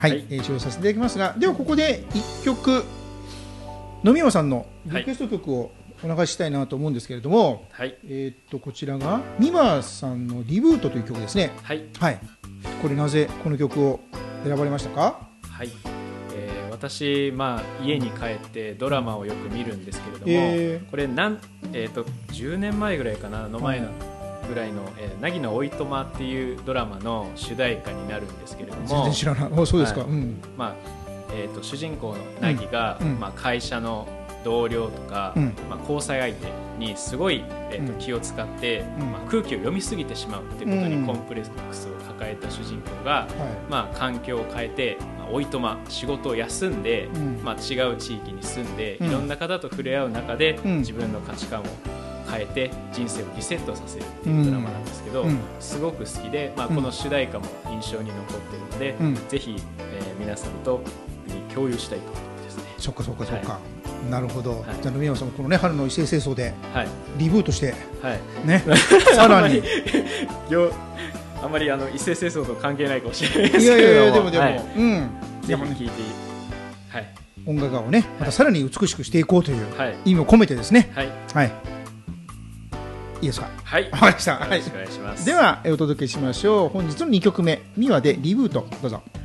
はい、使用させていただきますが、ではここで1曲野宮さんのリクエスト曲をお流ししたいなと思うんですけれども、はい、こちらが美馬さんのリブートという曲ですね。はい、はい、これなぜこの曲を選ばれましたか？ はい、私、家に帰ってドラマをよく見るんですけれども、これ10年前ぐらいかなの前のぐらいの凪のおいとまっていうドラマの主題歌になるんですけれども、 全然知らない。そうですか。はい、 主人公の凪が、会社の同僚とか、交際相手にすごい、気を使って、空気を読みすぎてしまうということにコンプレックスを抱えた主人公が、環境を変えて、おいとま仕事を休んで、違う地域に住んで、いろんな方と触れ合う中で、自分の価値観を変えて人生をリセットさせるっていうドラマなんですけど、すごく好きで、この主題歌も印象に残っているので、ぜひ、皆さんと共有したいと思ってですね。 そっかそっかそっか、なるほど。じゃあ野宮さんもこのね春の一斉清掃でリブートして、ねさらにあんまり一斉清掃と関係ないかもしれないですけども、 いやでも、 ぜひ聴いて、 音楽をねまたさらに美しくしていこうという意味を込めてですね。はい、いいですか？はい、わかりました。よろしくお願いします。ではお届けしましょう。本日の2曲目、ミワでリブート、どうぞ。